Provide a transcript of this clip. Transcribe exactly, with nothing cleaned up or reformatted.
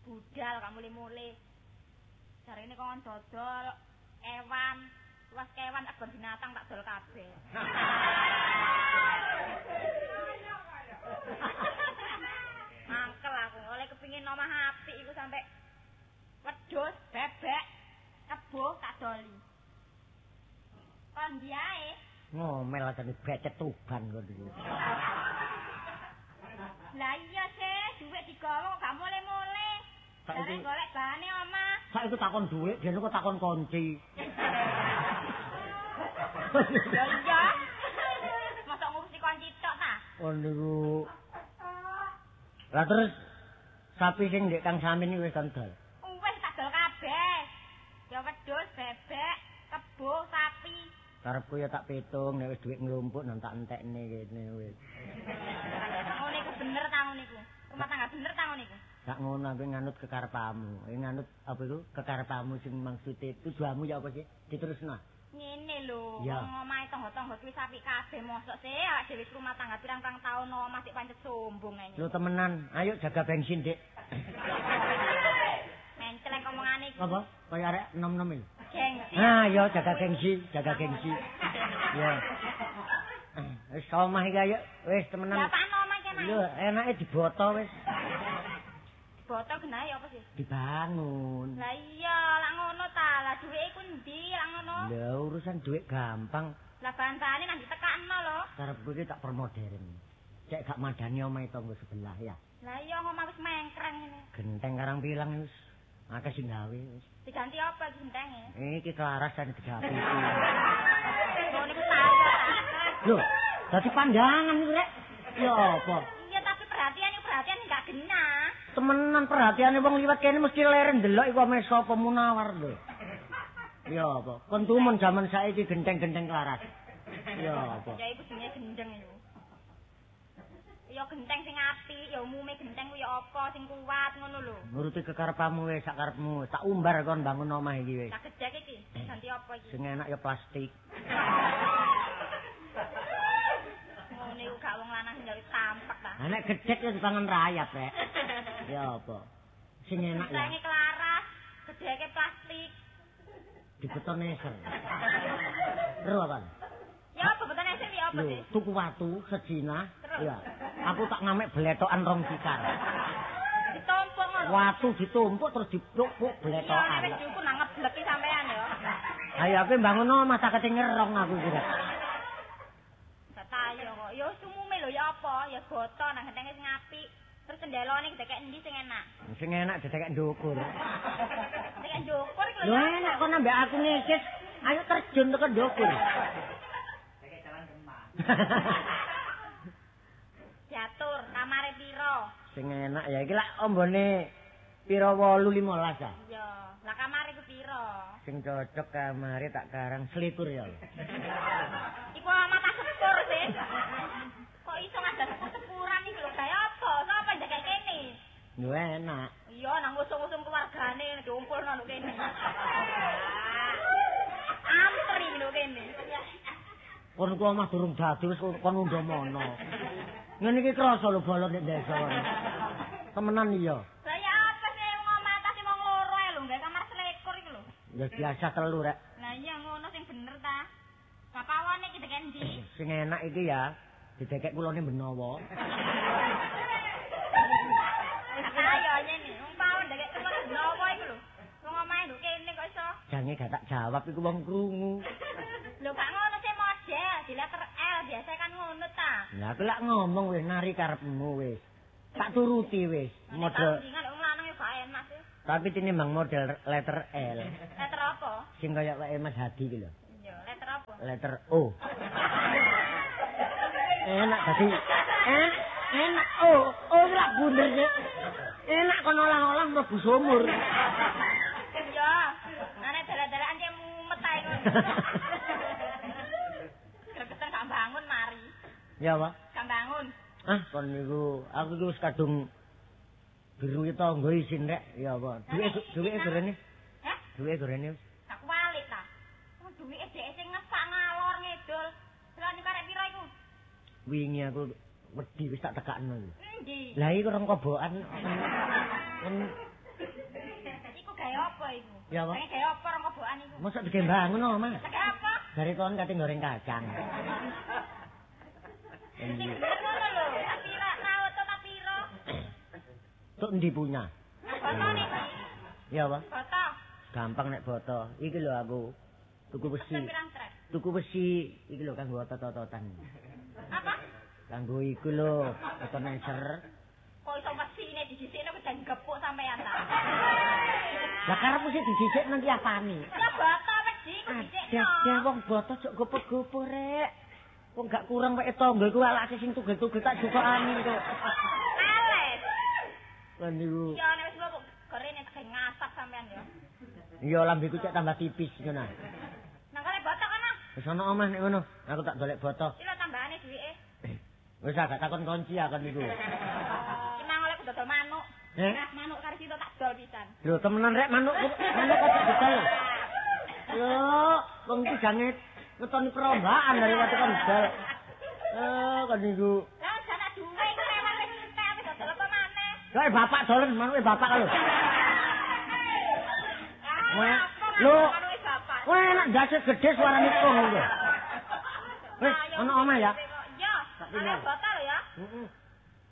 budal gak mule-mule. Jarine kon dodol ewan, luas kewan tak binatang tak dol kabeh. Mangkel aku, oleh kepingin omah apik iku sampe wedhus, bebek, kebo tak doli. Kon diae ngomel atane becet tuban kok iki. Lah iya sih, dhuwit digawa gak mule-mule. Saiki golek bahane omah. Saiki takon dhuwit, dene kok takon kunci. Ya iya. Mosok ngurusi kunci tok ta? Oh niku. Lah terus sapi sing ndek Kang Samin iki wis dol. Wis tak dol kabeh. Ya wedhus, bebek, kebo, sapi. Karepku ya tak pitung nek wis dhuwit nglumpuk nang tak entekne kene wis. Ngono iku bener ta ngono iku. Rumah tangga bener ta ngono iku. Sak ngono aku nganut kekarepmu. Eh nganut apa iku? Kekarepmu sing maksude tujuanmu ya apa sih? Diterusno. Ngene lho, ya. wong omahe tangga-tangga kuwi sapi kabeh mosok sih awak dhewe rumah tangga pirang-pirang taun omah sik pancet sombong ae. Lho temenan, ayo jaga bensin, Dik. Menceleng omongane iki. Apa? Kaya arek enom-enom iki. Gengsi. Ah, yo jaga gengsi, jaga gengsi. Ya. Wis omah iki ayo, wis temenan. Ya Pak omah iki Mas. Lho, enake diboto wis. Boto genahe apa sih? Dibangun. Lah iya, lak ngono ta. Lah dhuwite iku ndi lak ngono? Lah urusan duit gampang. Lah bahan-bahane nang ditekakno lho. Karepku iki tak permodern. Cek gak madani omahe tangga sebelah ya. Lah iya omah wis mengkreng ngene. Genteng karang pilang wis akeh sing gawe wis. Diganti apa iki gentenge? Iki kelaras dan digawe. Oh niku saya ta. Lho, dadi pandangan iku rek. Ya apa? Iya tapi perhatian iku perhatian gak genah. Temenan perhatiane wong liwat kene mesti leren ndelok iku ame sapa Munawar lho. Ya apa? Kon tumen jaman saiki genteng-genteng kelaras. Ya apa? Ya iku jenenge gendeng iku. Ya genteng sing apik, ya umume genteng ku ya apa sing kuat ngono lho. Nuruti kekarepmu wis sak karepmu. Tak umbar kon bangun omah iki wis. Tak gedhek iki. Ganti apa iki? Sing enak ya plastik. Ngono iku gak wong lanang sing gawe tampak ta. Lah nek gedhek ya dipangan rayap rek. Ya apa? Sing enak ya. Gentenge kelaras, gedheke plastik. Dibeton neser. Ero apa? Ya apa beton esek ya apa sih? Tuku watu sejina. Terus? Ya. Aku tak ngamek beletokan rong sikar. Ditumpuk ngono. Watu ditumpuk terus dipluk-pluk Ya beletokan. wis cukup nang ngebleki sampean ya. Ayo aku bangun omah tak kete ngerong aku kira. Gak tayo kok. Ya umume lho ya apa? Ya boto nang gentenge sing apik. Terus cendelone gedhek endi sing enak? Sing enak dedek ndukur. Nek ndukur iki Lho enak kok nambah aku ngesis. Ayo terjun tekan ndukur. Diatur kamare piro? Sing enak ya iki lak ombone pira wolu limolas ah. Iya, lah kamare ku piro? Sing cocok kamare tak karang selikur ya. Iku mata sepur sih. Kok iso ngadas sepur-sepuran iki lho kaya apa? Sapa njagak kene? Lho enak. Iya, nang usum-usum keluargane dikumpulno lho kene. Antri lho kene. Kon ku omah durung dadi wis kon undha mono. Ngene iki krasa lho bolon nek desa. Temenan iya. Lah ya apa sih wong omah atas wong loro ae lho, gawe kamar selikur iki lho. Ya biasa telu rek. Lah iya ngono sing bener ta. Kapawane iki dek endi? Sing enak iki ya didekek kulone Benowo. Ayo nyene, wong pawon dek kulone Benowo iku lho. Wong omahe nduk kene kok iso. Jange gak tak jawab iku wong krungu. Lho gak ngono sih model, di letter L biasa kan ngono ta. Lah aku lak ngomong wis nari karepmu wis. Tak turuti wis. Model Tandingan wong lanang ya gak enak sih. tapi tinimbang model letter L. Letter apa? Sing kaya wae Mas Hadi iki lho. Iya, letter apa? Letter O. Enak tadi. Eh, enak O. O lak bunder sih. Enak kon olah-olah mlebu sumur. Iya, ana dalan-dalan ki mumet ae kok. Gregetan gak bangun mari. Ya, Pak. Gak bangun. Ah, kon niku aku iki wis kadung biru iki tangga isin rek. Ya, Pak. Duwe duwe gorene. Hah? Duwe gorene. Tak kualik ta. Wong duwike dhek sing ngesak ngalor ngidul. Delani karek pira iku? Wingi aku wedi wis tak tekakno. Endi? Lah iki rong kobokan. Kan gawe apa iku? Ya apa? Pengen gawe apa rong kobokan iku? Mosok digembang ngono, Mas. Gawe apa? Dari kon kate goreng kacang. Sing bener ngono lho. Tak pira tahu to tak pira. Tuk ndi punya? Boto niki. Ya apa? Boto. Gampang nek boto. Iki lho aku tuku besi. Pirang trek. Tuku besi iki lho kanggo otot-ototan. Apa? Kanggo iku lho, otoneser. Kok iso mesine dijisikne kok jan gepuk sampean ta. Lah karepmu sih dijijik nanti apane? Ya boto wedi kok dijisikno. Deh wong boto jok gopur-gopur rek. Kok gak kurang wae tangga iku alake sing tugel-tugel tak jukokane kok. Ales. Lan niku. Ya nek wis kok gorene sing ngasak sampean ya. Iya lambeku cek tambah tipis ngono. Nang kale boto kono. Wis ana omah nek ngono. Aku tak golek boto. Piro tambahane duwike? Wis gak takon kunci akon niku. Ki mang oleh dodol manuk. Eh? Nah, manuk karo sito tak dol pisan. Lho temenan rek manuk manuk kok tak didol. Yo, wong iki jange ngetoni perombakan dari waktu kan didol. Eh, kan niku. Lah jane duwe iku lewat wis entek wis dodol apa maneh. Lah bapak dolen manuke bapak lho. Wah, lho. Manuke bapak. Wah, enak dase gede suarane kok ngono. Wis, ana omah ya. Iya, ana boto lho ya. Heeh.